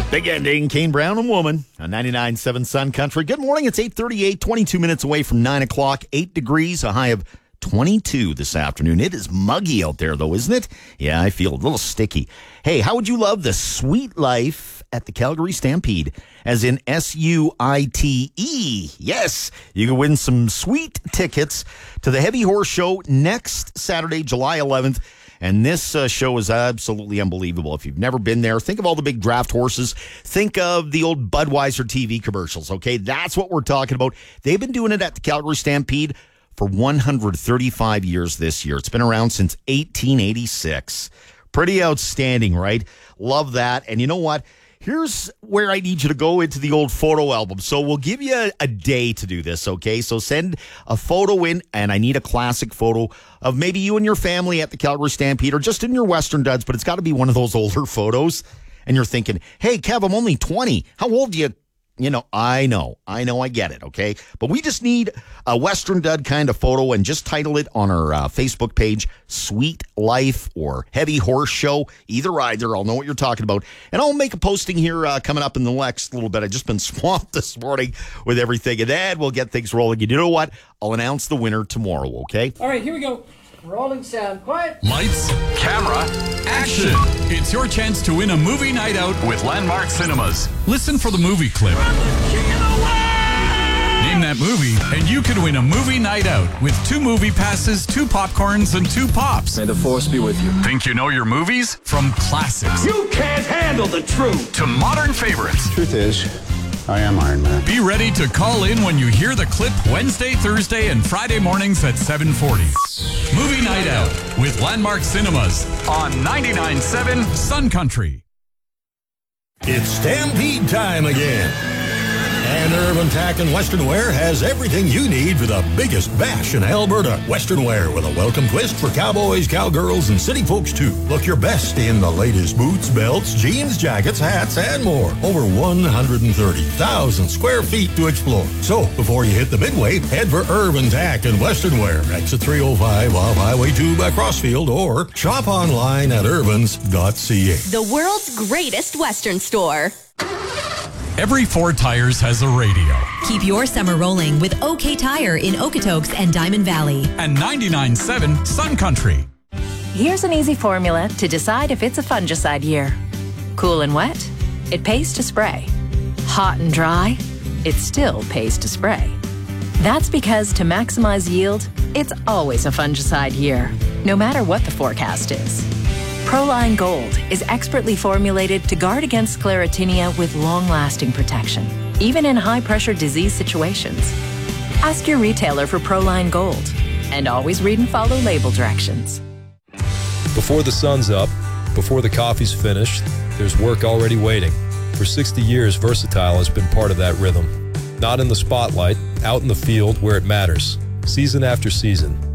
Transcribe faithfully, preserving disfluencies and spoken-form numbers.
Big ending, Kane Brown and Woman on ninety-nine point seven Sun Country. Good morning. It's eight thirty-eight, twenty-two minutes away from nine o'clock, eight degrees, a high of twenty-two this afternoon. It is muggy out there, though, isn't it? Yeah, I feel a little sticky. Hey, how would you love the sweet life at the Calgary Stampede? As in S U I T E. Yes, you can win some sweet tickets to the Heavy Horse Show next Saturday, July eleventh. And this uh, show is absolutely unbelievable. If you've never been there, think of all the big draft horses. Think of the old Budweiser T V commercials, okay? That's what we're talking about. They've been doing it at the Calgary Stampede for one hundred thirty-five years this year. It's been around since eighteen eighty-six. Pretty outstanding, right? Love that. And you know what? Here's where I need you to go into the old photo album. So we'll give you a, a day to do this, okay? So send a photo in, and I need a classic photo of maybe you and your family at the Calgary Stampede or just in your Western Duds, but it's got to be one of those older photos. And you're thinking, hey, Kev, I'm only twenty. How old do you... You know, I know, I know, I get it, okay? But we just need a Western Dud kind of photo and just title it on our uh, Facebook page, Sweet Life or Heavy Horse Show. Either, either. I'll know what you're talking about. And I'll make a posting here uh, coming up in the next little bit. I've just been swamped this morning with everything. And then we'll get things rolling. And you know what? I'll announce the winner tomorrow, okay? All right, here we go. Rolling sound. Quiet. Lights, camera, action. It's your chance to win a movie night out with Landmark Cinemas. Listen for the movie clip. Name that movie, and you could win a movie night out with two movie passes, two popcorns, and two pops. May the force be with you. Think you know your movies? From classics. You can't handle the truth. To modern favorites. Truth is, I am Iron Man. Be ready to call in when you hear the clip Wednesday, Thursday, and Friday mornings at seven forty. Movie Night Out with Landmark Cinemas on ninety-nine point seven Sun Country. It's Stampede time again. And Urban Tack and Western Wear has everything you need for the biggest bash in Alberta. Western Wear with a welcome twist for cowboys, cowgirls, and city folks too. Look your best in the latest boots, belts, jeans, jackets, hats, and more. Over one hundred thirty thousand square feet to explore. So, before you hit the midway, head for Urban Tack and Western Wear. Exit three oh five off Highway two by Crossfield, or shop online at urbans dot c a. The world's greatest Western store. Every four tires has a radio. Keep your summer rolling with OK Tire in Okotoks and Diamond Valley. And ninety-nine point seven Sun Country. Here's an easy formula to decide if it's a fungicide year. Cool and wet, it pays to spray. Hot and dry, it still pays to spray. That's because to maximize yield, it's always a fungicide year, no matter what the forecast is. Proline Gold is expertly formulated to guard against sclerotinia with long-lasting protection, even in high-pressure disease situations. Ask your retailer for Proline Gold, and always read and follow label directions. Before the sun's up, before the coffee's finished, there's work already waiting. For sixty years, Versatile has been part of that rhythm. Not in the spotlight, out in the field where it matters. Season after season,